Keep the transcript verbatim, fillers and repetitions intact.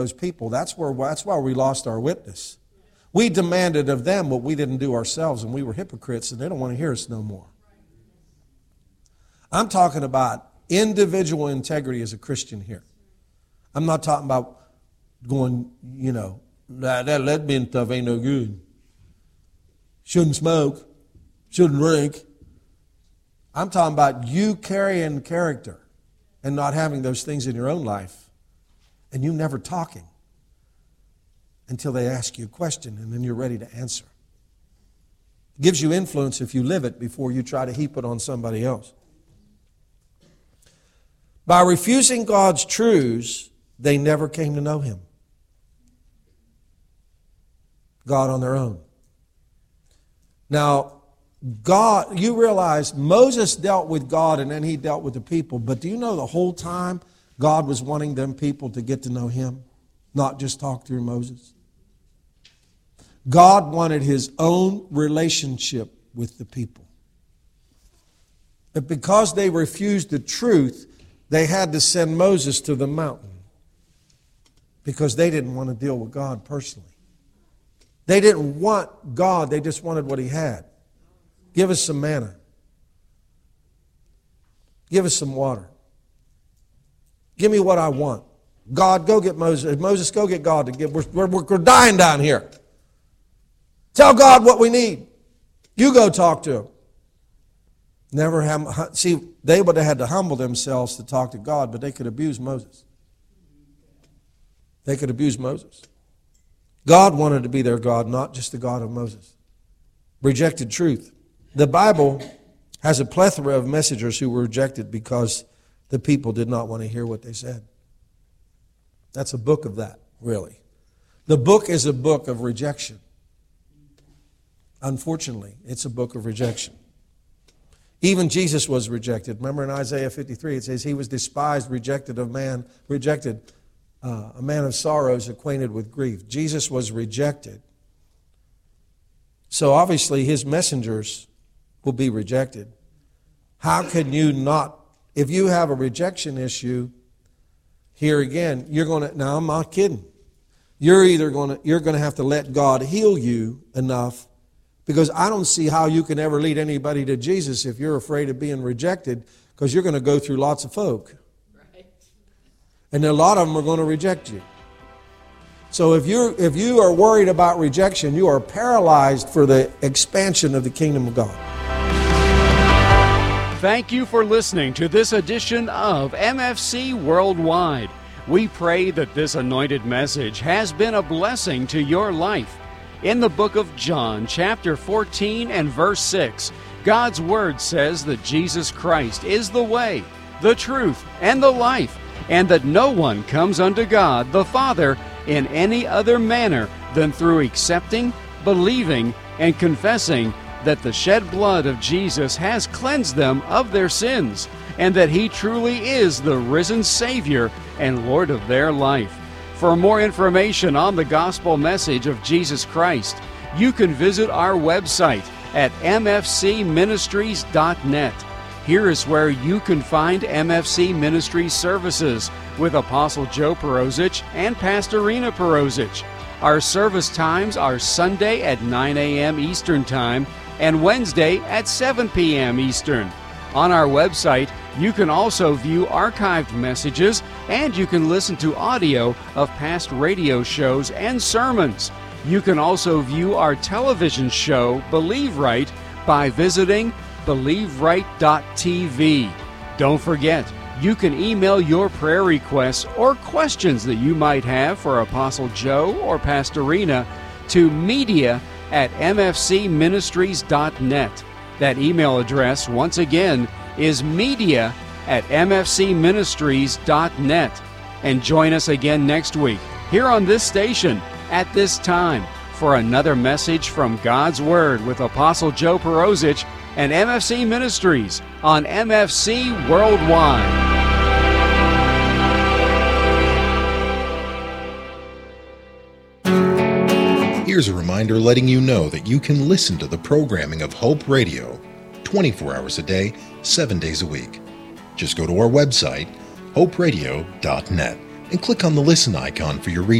those people, that's where that's why we lost our witness. We demanded of them what we didn't do ourselves, and we were hypocrites, and they don't want to hear us no more. I'm talking about individual integrity as a Christian here. I'm not talking about going, you know, that, that lesbian stuff ain't no good. Shouldn't smoke. Shouldn't drink. I'm talking about you carrying character and not having those things in your own life, and you never talking until they ask you a question, and then you're ready to answer. It gives you influence if you live it before you try to heap it on somebody else. By refusing God's truths, they never came to know Him. God on their own. Now, God, you realize Moses dealt with God and then he dealt with the people, but do you know the whole time God was wanting them people to get to know Him, not just talk through Moses? God wanted His own relationship with the people. But because they refused the truth, they had to send Moses to the mountain because they didn't want to deal with God personally. They didn't want God, they just wanted what He had. Give us some manna. Give us some water. Give me what I want. God, go get Moses. Moses, go get God to give. We're, we're, we're dying down here. Tell God what we need. You go talk to Him. Never have, see, they would have had to humble themselves to talk to God, but they could abuse Moses. They could abuse Moses. God wanted to be their God, not just the God of Moses. Rejected truth. The Bible has a plethora of messengers who were rejected because the people did not want to hear what they said. That's a book of that, really. The book is a book of rejection. Unfortunately, it's a book of rejection. Even Jesus was rejected. Remember in Isaiah fifty-three, it says, He was despised, rejected of man, rejected, uh, a man of sorrows, acquainted with grief. Jesus was rejected. So obviously His messengers will be rejected. How can you not, if you have a rejection issue, here again, you're going to, now I'm not kidding. You're either going to, you're going to have to let God heal you enough, because I don't see how you can ever lead anybody to Jesus if you're afraid of being rejected, because you're going to go through lots of folk. Right. And a lot of them are going to reject you. So if you're if you are worried about rejection, you are paralyzed for the expansion of the kingdom of God. Thank you for listening to this edition of M F C Worldwide. We pray that this anointed message has been a blessing to your life. In the book of John, chapter fourteen and verse six, God's Word says that Jesus Christ is the way, the truth, and the life, and that no one comes unto God the Father in any other manner than through accepting, believing, and confessing that the shed blood of Jesus has cleansed them of their sins, and that He truly is the risen Savior and Lord of their life. For more information on the gospel message of Jesus Christ, you can visit our website at m f c ministries dot net. Here is where you can find M F C Ministries services with Apostle Joe Perozich and Pastorina Perozich. Our service times are Sunday at nine a.m. Eastern Time and Wednesday at seven p.m. Eastern. On our website, you can also view archived messages, and you can listen to audio of past radio shows and sermons. You can also view our television show, Believe Right, by visiting believe right dot t v. Don't forget, you can email your prayer requests or questions that you might have for Apostle Joe or Pastorina to media at m f c ministries dot net. That email address, once again, is media at m f c ministries dot net. And join us again next week here on this station at this time for another message from God's Word with Apostle Joe Perozich and M F C Ministries on M F C Worldwide. Here's a reminder letting you know that you can listen to the programming of Hope Radio twenty-four hours a day, seven days a week. Just go to our website, hope radio dot net. and click on the listen icon for your